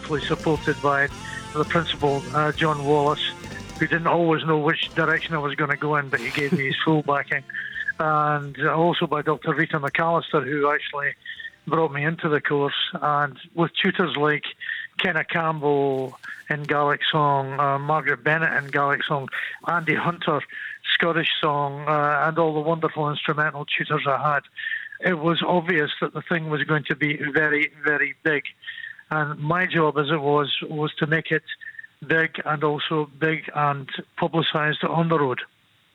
wonderfully supported by the principal, John Wallace, who didn't always know which direction I was going to go in, but he gave me his full backing. And also by Dr. Rita McAllister, who actually brought me into the course, and with tutors like Kenna Campbell in Gaelic song, Margaret Bennett in Gaelic song, Andy Hunter, Scottish song, and all the wonderful instrumental tutors I had. It was obvious that the thing was going to be very, very big. And my job, as it was to make it big, and also big and publicised on the road.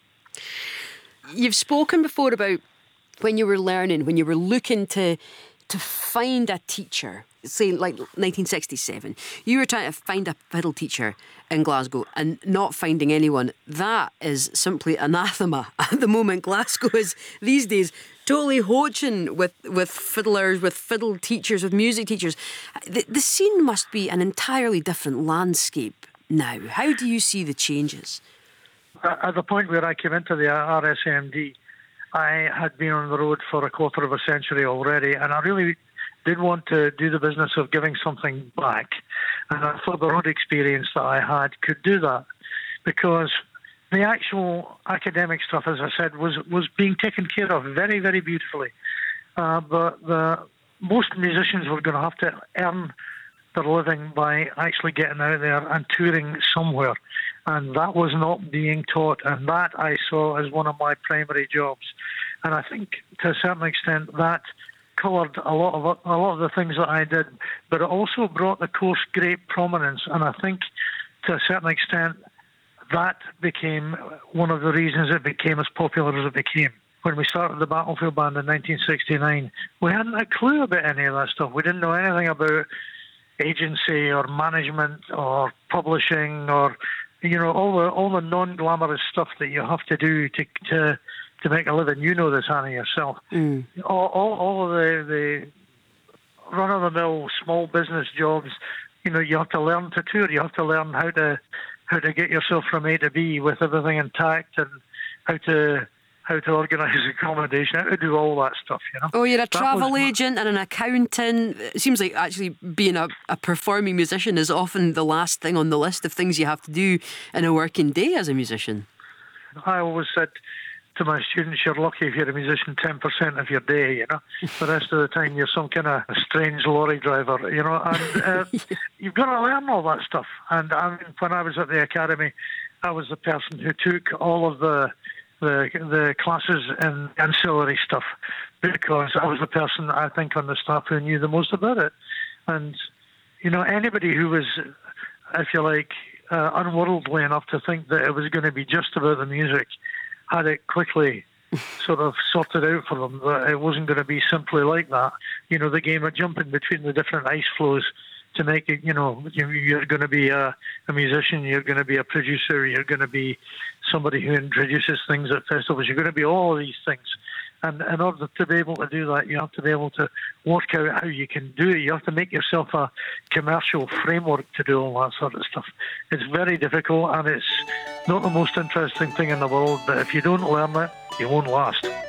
You've spoken before about when you were learning, when you were looking to find a teacher, say like 1967, you were trying to find a fiddle teacher in Glasgow and not finding anyone. That is simply anathema at the moment. Glasgow is these days totally hoaching with fiddlers, with fiddle teachers, with music teachers. The scene must be an entirely different landscape now. How do you see the changes? At the point where I came into the RSMD, I had been on the road for a quarter of a century already, and I really did want to do the business of giving something back. And I thought the road experience that I had could do that, because the actual academic stuff, as I said, was being taken care of very, very beautifully. But most musicians were going to have to earn their living by actually getting out there and touring somewhere. And that was not being taught, and that I saw as one of my primary jobs. And I think, to a certain extent, that coloured a lot of the things that I did, but it also brought the course great prominence. And I think, to a certain extent, that became one of the reasons it became as popular as it became. When we started the Battlefield Band in 1969, we hadn't a clue about any of that stuff. We didn't know anything about agency or management or publishing or all the non-glamorous stuff that you have to do to make a living. You know this, Annie, yourself. All of the run-of-the-mill small business jobs. You have to learn to tour. You have to learn how to get yourself from A to B with everything intact, and how to organise accommodation, how to do all that stuff, Oh, you're a travel agent and an accountant. It seems like actually being a performing musician is often the last thing on the list of things you have to do in a working day as a musician. I always said to my students, you're lucky if you're a musician 10% of your day, The rest of the time you're some kind of a strange lorry driver, and you've got to learn all that stuff. And when I was at the academy, I was the person who took all of the classes in ancillary stuff, because I was the person, I think, on the staff who knew the most about it. And, anybody who was, if you like, unworldly enough to think that it was going to be just about the music had it quickly sort of sorted out for them, that it wasn't going to be simply like that. The game of jumping between the different ice flows to make it, you're going to be a musician, you're going to be a producer, you're going to be somebody who introduces things at festivals, you're going to be all of these things. And in order to be able to do that, you have to be able to work out how you can do it. You have to make yourself a commercial framework to do all that sort of stuff. It's very difficult, and it's not the most interesting thing in the world, but if you don't learn it, you won't last.